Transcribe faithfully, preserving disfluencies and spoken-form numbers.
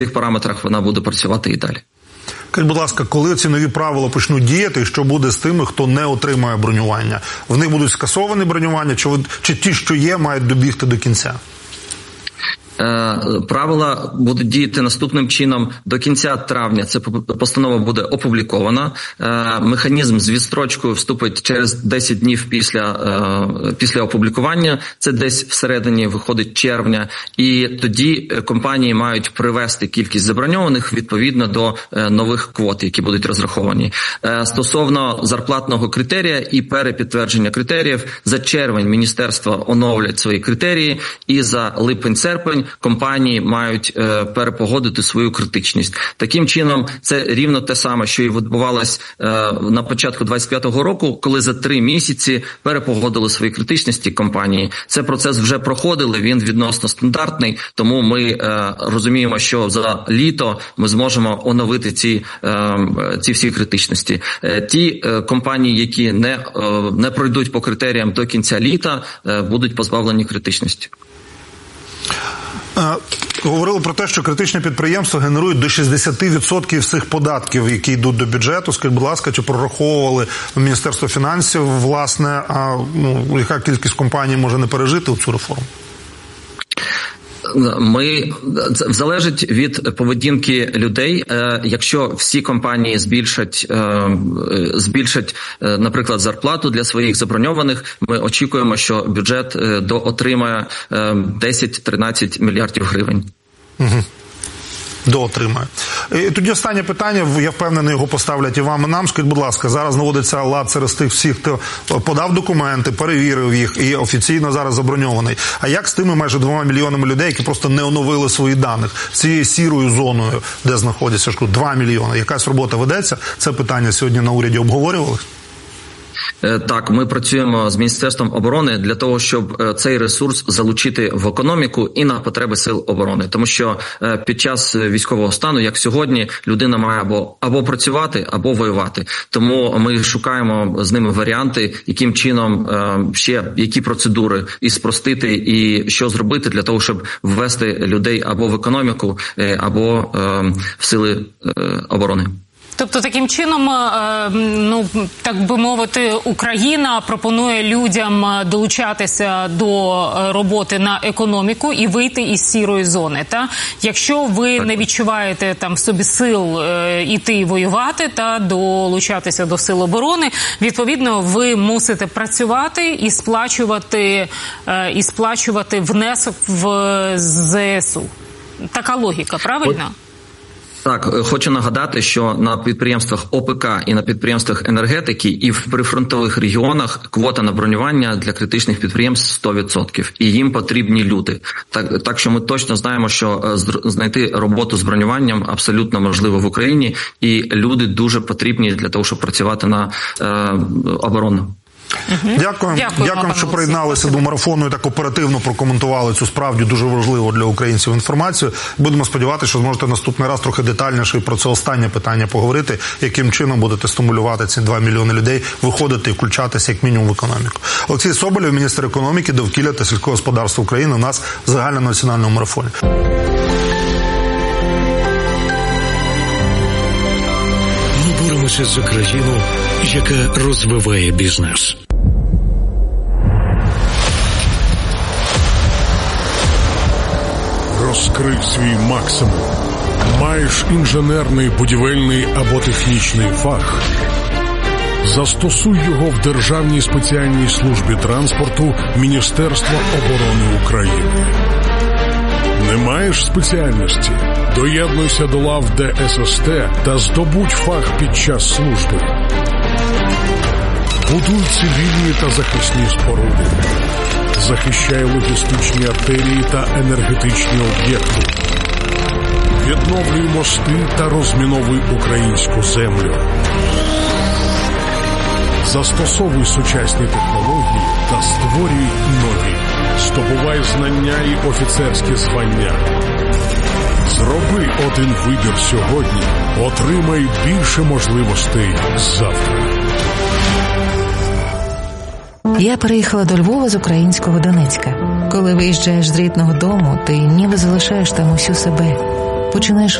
цих параметрах вона буде працювати і далі. Скажіть, будь ласка, коли ці нові правила почнуть діяти, що буде з тими, хто не отримає бронювання? В них будуть скасовані бронювання, чи, чи ті, що є, мають добігти до кінця? Правила будуть діяти наступним чином. До кінця травня ця постанова буде опублікована. Механізм з відстрочкою вступить через десять днів після, після опублікування. Це десь всередині виходить червня. І тоді компанії мають привести кількість заброньованих відповідно до нових квот, які будуть розраховані. Стосовно зарплатного критерія і перепідтвердження критеріїв, за червень міністерство оновлять свої критерії, і за липень-серпень компанії мають е, перепогодити свою критичність. Таким чином, це рівно те саме, що і відбувалось е, на початку двадцять п'ятого року, коли за три місяці перепогодили свої критичності компанії. Цей процес вже проходили, він відносно стандартний, тому ми е, розуміємо, що за літо ми зможемо оновити ці, е, ці всі критичності. Е, ті е, компанії, які не, е, не пройдуть по критеріям до кінця літа, е, будуть позбавлені критичності. Говорили про те, що критичні підприємства генерують до шістдесят відсотків всіх податків, які йдуть до бюджету. Скажіть, будь ласка, чи прораховували Міністерство фінансів, власне, а, ну, яка кількість компаній може не пережити цю реформу? Ми, це залежить від поведінки людей. Якщо всі компанії збільшать, збільшать, наприклад, зарплату для своїх заброньованих, ми очікуємо, що бюджет доотримає десять-тринадцять мільярдів гривень. Угу. Доотримає. І тоді останнє питання, я впевнений, його поставлять і вам, і нам. Скажіть, будь ласка, зараз наводиться лад серед тих всіх, хто подав документи, перевірив їх і офіційно зараз заброньований. А як з тими майже двома мільйонами людей, які просто не оновили свої даних, цією сірою зоною, де знаходяться, що два мільйони? Якась робота ведеться? Це питання сьогодні на уряді обговорювали? Так, ми працюємо з Міністерством оборони для того, щоб цей ресурс залучити в економіку і на потреби сил оборони. Тому що під час військового стану, як сьогодні, людина має або, або працювати, або воювати. Тому ми шукаємо з ними варіанти, яким чином ще, які процедури і спростити, і що зробити для того, щоб ввести людей або в економіку, або в сили оборони. Тобто, таким чином, ну, так би мовити, Україна пропонує людям долучатися до роботи на економіку і вийти із сірої зони, та? Якщо ви не відчуваєте там в собі сил іти і воювати, та долучатися до сил оборони, відповідно, ви мусите працювати і сплачувати, і сплачувати внесок в ЗСУ. Така логіка, правильно? Так, хочу нагадати, що на підприємствах ОПК і на підприємствах енергетики і в прифронтових регіонах квота на бронювання для критичних підприємств сто відсотків. І їм потрібні люди. Так, так що ми точно знаємо, що знайти роботу з бронюванням абсолютно можливо в Україні. І люди дуже потрібні для того, щоб працювати на е, оборону. Угу. Дякую, Дякую, Дякую що приєдналися до марафону і так оперативно прокоментували цю справді дуже важливу для українців інформацію. Будемо сподіватися, що зможете наступний раз трохи детальніше і про це останнє питання поговорити, яким чином будете стимулювати ці два мільйони людей виходити і включатися як мінімум в економіку. Олексій Соболєв, міністр економіки, довкілля та сільського господарства України, у нас в загальнонаціональному марафоні. Ми боремося за країну, яка розвиває бізнес. Розкрий свій максимум. Маєш інженерний, будівельний або технічний фах? Застосуй його в Державній спеціальній службі транспорту Міністерства оборони України. Не маєш спеціальності? Доєднуйся до лав Де Ес Ес Те та здобудь фах під час служби. Будуй цивільні та захисні споруди. Захищай логістичні артерії та енергетичні об'єкти. Відновлюй мости та розміновуй українську землю. Застосовуй сучасні технології та створюй нові. Здобувай знання і офіцерські звання. Зроби один вибір сьогодні, отримай більше можливостей завтра. Я переїхала до Львова з українського Донецька. Коли виїжджаєш з рідного дому, ти ніби залишаєш там усю себе. починаєш